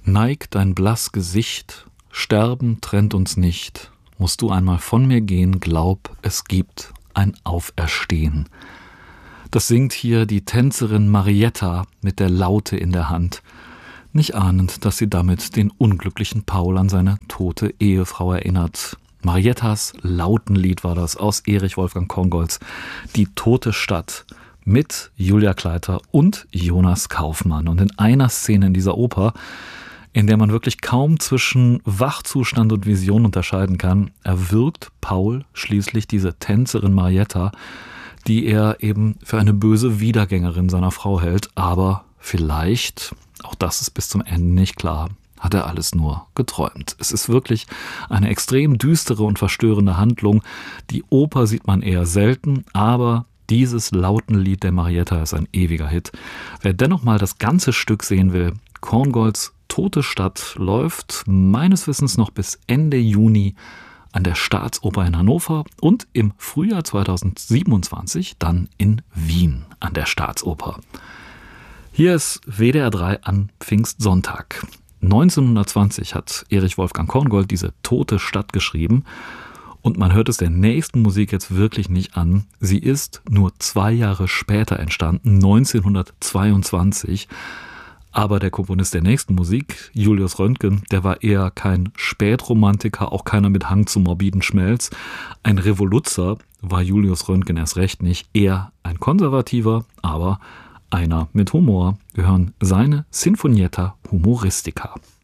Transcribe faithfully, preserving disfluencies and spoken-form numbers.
Neig dein blass Gesicht, Sterben trennt uns nicht. Musst du einmal von mir gehen, glaub, es gibt ein Auferstehen. Das singt hier die Tänzerin Marietta mit der Laute in der Hand, nicht ahnend, dass sie damit den unglücklichen Paul an seine tote Ehefrau erinnert. Mariettas Lautenlied war das aus Erich Wolfgang Korngolds Die tote Stadt mit Julia Kleiter und Jonas Kaufmann. Und in einer Szene in dieser Oper, in der man wirklich kaum zwischen Wachzustand und Vision unterscheiden kann, erwürgt Paul schließlich diese Tänzerin Marietta, die er eben für eine böse Wiedergängerin seiner Frau hält. Aber vielleicht, auch das ist bis zum Ende nicht klar, hat er alles nur geträumt. Es ist wirklich eine extrem düstere und verstörende Handlung. Die Oper sieht man eher selten, aber dieses Lautenlied der Marietta ist ein ewiger Hit. Wer dennoch mal das ganze Stück sehen will, Korngolds Tote Stadt läuft meines Wissens noch bis Ende Juni an der Staatsoper in Hannover und im Frühjahr zweitausendsiebenundzwanzig dann in Wien an der Staatsoper. Hier ist W D R drei an Pfingstsonntag. neunzehnhundertzwanzig hat Erich Wolfgang Korngold diese Tote Stadt geschrieben und man hört es der nächsten Musik jetzt wirklich nicht an. Sie ist nur zwei Jahre später entstanden, neunzehnhundertzweiundzwanzig. Aber der Komponist der nächsten Musik, Julius Röntgen, der war eher kein Spätromantiker, auch keiner mit Hang zum morbiden Schmelz. Ein Revoluzer war Julius Röntgen erst recht nicht, eher ein Konservativer, aber einer mit Humor. Wir hören seine Sinfonietta Humoristica.